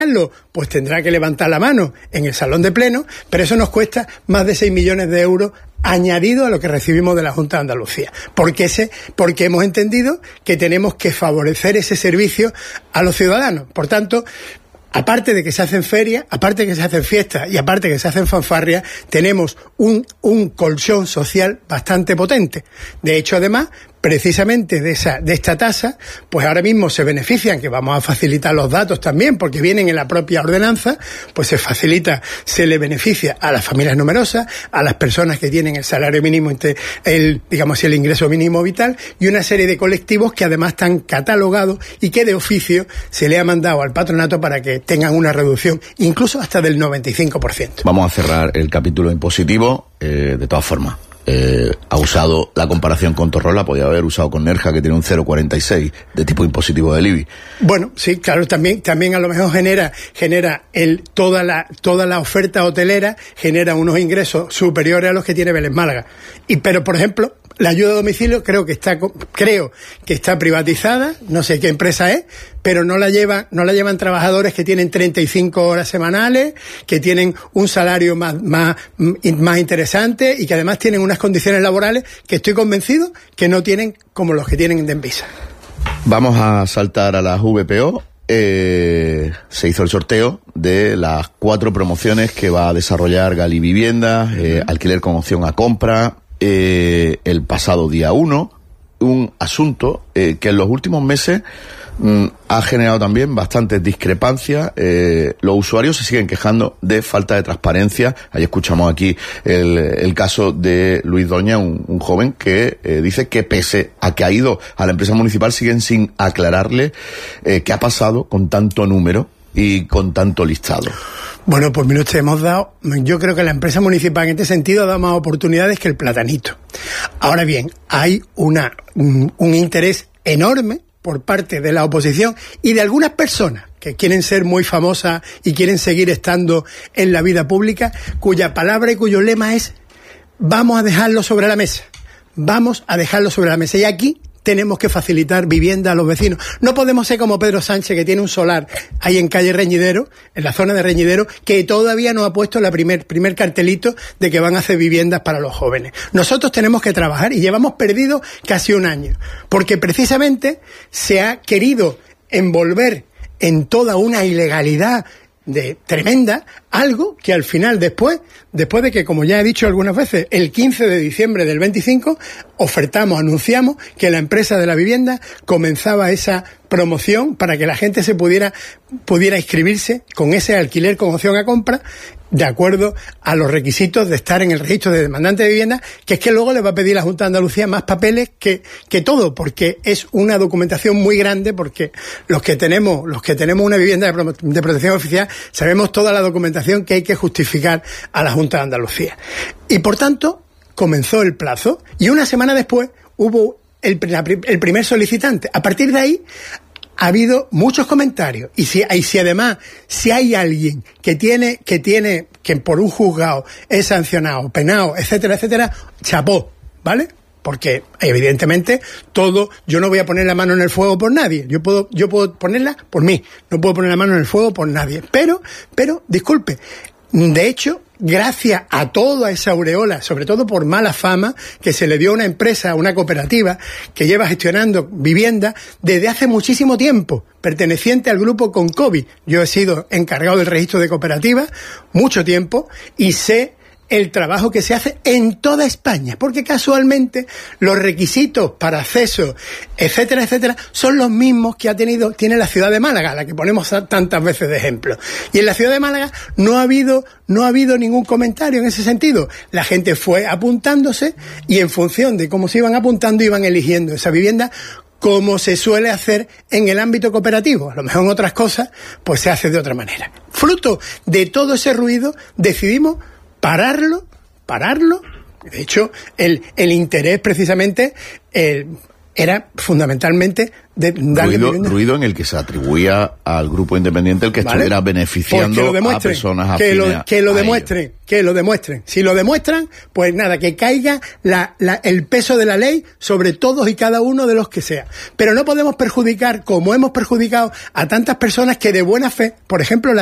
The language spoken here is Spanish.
pues tendrá que levantar la mano en el salón de pleno, pero eso nos cuesta más de 6 millones de euros añadido a lo que recibimos de la Junta de Andalucía, porque hemos entendido que tenemos que favorecer ese servicio a los ciudadanos. Por tanto, aparte de que se hacen ferias, aparte de que se hacen fiestas y aparte de que se hacen fanfarrias, tenemos un colchón social bastante potente. De hecho, además, precisamente de esta tasa, pues ahora mismo se benefician, que vamos a facilitar los datos también, porque vienen en la propia ordenanza, pues se le beneficia a las familias numerosas, a las personas que tienen el salario mínimo, el ingreso mínimo vital, y una serie de colectivos que además están catalogados y que de oficio se le ha mandado al patronato para que tengan una reducción incluso hasta del 95%. Vamos a cerrar el capítulo impositivo, de todas formas. Ha usado la comparación con Torrola, podía haber usado con Nerja, que tiene un 0,46 de tipo impositivo del IBI. Bueno, sí, claro, también a lo mejor genera toda la oferta hotelera, genera unos ingresos superiores a los que tiene Vélez Málaga. Pero, por ejemplo, la ayuda a domicilio creo que está privatizada, no sé qué empresa es, pero no la llevan trabajadores que tienen 35 horas semanales, que tienen un salario más interesante y que además tienen unas condiciones laborales que estoy convencido que no tienen como los que tienen de Envisa. Vamos a saltar a las VPO. Se hizo el sorteo de las 4 promociones que va a desarrollar Gali Vivienda, alquiler con opción a compra, el pasado día 1, un asunto que en los últimos meses ha generado también bastantes discrepancias. Los usuarios se siguen quejando de falta de transparencia. Ahí escuchamos aquí el caso de Luis Doña, un joven que dice que pese a que ha ido a la empresa municipal siguen sin aclararle qué ha pasado con tanto número y con tanto listado. Bueno, pues mire usted, yo creo que la empresa municipal en este sentido ha dado más oportunidades que el platanito. Ahora bien, hay un interés enorme por parte de la oposición y de algunas personas que quieren ser muy famosas y quieren seguir estando en la vida pública, cuya palabra y cuyo lema es: vamos a dejarlo sobre la mesa. Vamos a dejarlo sobre la mesa. Y aquí tenemos que facilitar vivienda a los vecinos. No podemos ser como Pedro Sánchez, que tiene un solar ahí en calle Reñidero, en la zona de Reñidero, que todavía no ha puesto la primer cartelito de que van a hacer viviendas para los jóvenes. Nosotros tenemos que trabajar y llevamos perdido casi un año, porque precisamente se ha querido envolver en toda una ilegalidad tremenda, algo que al final, después de que, como ya he dicho algunas veces, el 15 de diciembre del 25 anunciamos que la empresa de la vivienda comenzaba esa promoción para que la gente se pudiera inscribirse con ese alquiler con opción a compra, de acuerdo a los requisitos de estar en el registro de demandante de vivienda, que es que luego le va a pedir la Junta de Andalucía más papeles que todo, porque es una documentación muy grande, porque los que tenemos una vivienda de protección oficial sabemos toda la documentación que hay que justificar a la Junta de Andalucía. Y por tanto, comenzó el plazo y una semana después hubo el primer solicitante. A partir de ahí ha habido muchos comentarios y si hay alguien que por un juzgado es sancionado, penado, etcétera, chapó, ¿vale? Porque evidentemente yo no voy a poner la mano en el fuego por nadie. Yo puedo ponerla por mí, no puedo poner la mano en el fuego por nadie. Pero disculpe, de hecho, gracias a toda esa aureola, sobre todo por mala fama que se le dio a una empresa, a una cooperativa que lleva gestionando vivienda desde hace muchísimo tiempo, perteneciente al grupo Concovi. Yo he sido encargado del registro de cooperativas mucho tiempo y sé el trabajo que se hace en toda España, porque casualmente los requisitos para acceso, etcétera, son los mismos que tiene la ciudad de Málaga, la que ponemos tantas veces de ejemplo. Y en la ciudad de Málaga no ha habido ningún comentario en ese sentido. La gente fue apuntándose y en función de cómo se iban apuntando iban eligiendo esa vivienda, como se suele hacer en el ámbito cooperativo. A lo mejor en otras cosas pues se hace de otra manera. Fruto de todo ese ruido decidimos pararlo. De hecho, el interés precisamente era fundamentalmente de darle ruido en el que se atribuía al grupo independiente el que estuviera beneficiando a personas afines que lo demuestren. Si lo demuestran, pues nada, que caiga el peso de la ley sobre todos y cada uno de los que sea. Pero no podemos perjudicar, como hemos perjudicado a tantas personas que de buena fe, por ejemplo,